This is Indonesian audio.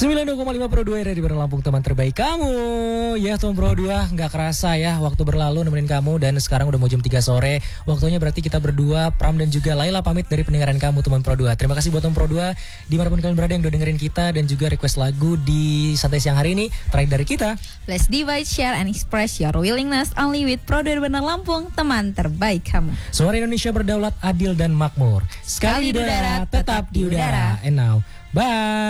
92,5 Pro 2 Radio Lampung, teman terbaik kamu. Ya teman Pro 2, gak kerasa ya waktu berlalu nemenin kamu. Dan sekarang udah mau jam 3 sore. Waktunya berarti kita berdua, Pram dan juga Laila pamit dari pendengaran kamu teman Pro 2. Terima kasih buat teman Pro 2 dimanapun kalian berada yang udah dengerin kita. Dan juga request lagu di Santai Siang hari ini. Terakhir dari kita, Let's divide, share, and express your willingness only with Pro 2 Benar Lampung, teman terbaik kamu. Suara Indonesia berdaulat, adil dan makmur. Sekali di udara, tetap di udara. And now, bye.